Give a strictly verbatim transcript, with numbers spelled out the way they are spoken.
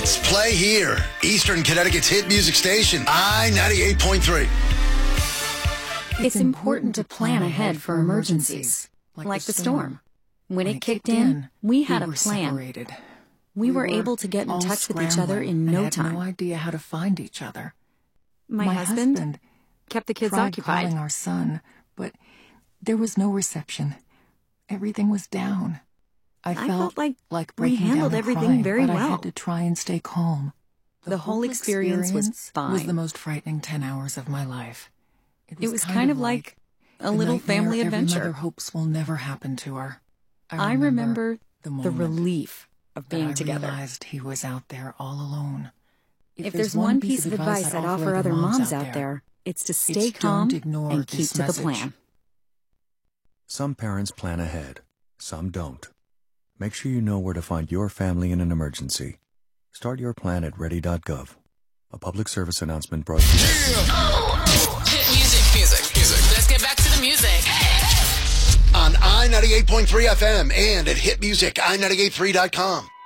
Let's play here. Eastern Connecticut's hit music station, I ninety-eight point three. It's important to plan ahead for emergencies, like the storm. When it kicked in, we had a plan. We were able to get in touch with each other in no time. I had no idea how to find each other. My husband kept the kids tried occupied. calling our son, but there was no reception. Everything was down. I, I felt, felt like like we breaking handled down and everything crying, very but I well. had to try and stay calm. The whole experience was fine. was the most frightening ten hours of my life. It was kind of like a little family adventure. Every mother hopes will never happen to her. I remember the the relief of being I together. realized he was out there all alone. If there's one piece of advice I'd offer other moms out there, it's to stay calm and keep to the plan. Some parents plan ahead, some don't. Make sure you know where to find your family in an emergency. Start your plan at ready dot gov. A public service announcement brought to you. Hit music, music, music. Let's get back to the music. On I ninety-eight point three F M and at hit music I ninety-eight point three dot com.